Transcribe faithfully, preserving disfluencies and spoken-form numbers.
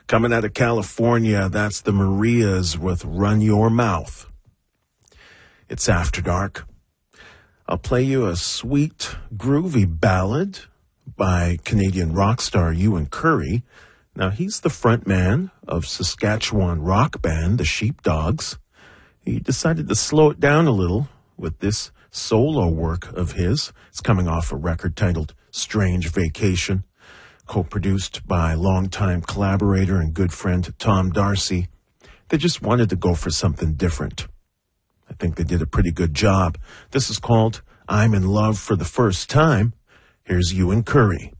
Coming out of California, that's the Marias with Run Your Mouth. It's After Dark. I'll play you a sweet, groovy ballad by Canadian rock star Ewan Curry. Now, he's the front man of Saskatchewan rock band, the Sheepdogs. He decided to slow it down a little with this solo work of his. It's coming off a record titled Strange Vacation, co-produced by longtime collaborator and good friend Tom Darcy. They just wanted to go for something different. I think they did a pretty good job. This is called I'm in Love for the First Time. Here's Ewan Curry.